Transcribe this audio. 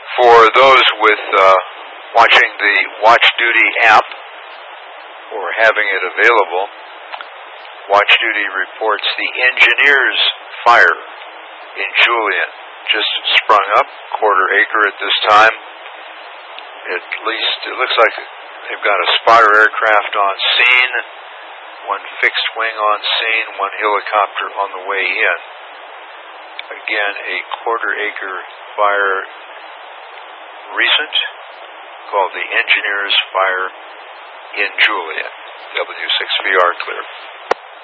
For those with watching the Watch Duty app or having it available, Watch Duty reports the engineer's fire in Julian just sprung up, quarter acre at this time. At least it looks like they've got a spotter aircraft on scene, one fixed wing on scene, one helicopter on the way in. Again, a quarter acre fire, recent, called the Engineer's Fire in Julian. W6VR clear.